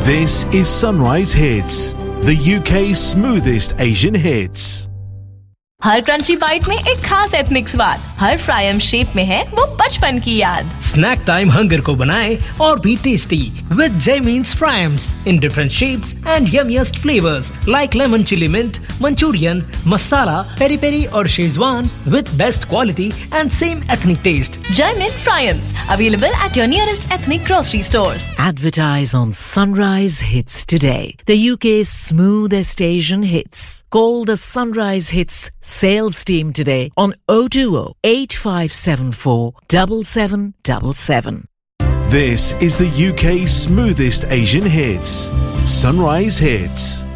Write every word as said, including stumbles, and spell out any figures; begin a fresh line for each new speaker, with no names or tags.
This is Sunrise Hits, the U K's smoothest Asian hits.
Her crunchy bite में एक खास ethnic स्वाद, हर fryum shape में है वो बचपन की याद.
स्नैक टाइम हंगर को बनाए और भी tasty with Jaymeens Fryams in different shapes and yummiest flavors like lemon chili mint, Manchurian, masala, peri peri और Szechuan with best quality and same ethnic taste.
Jaymeens Fryams available at your nearest ethnic grocery stores.
Advertise on Sunrise Hits today. The U K's smoothest Asian hits. Call the Sunrise Hits sales team today on oh two oh, eight five seven four, seven seven seven seven.
This is the U K's smoothest Asian hits. Sunrise Hits.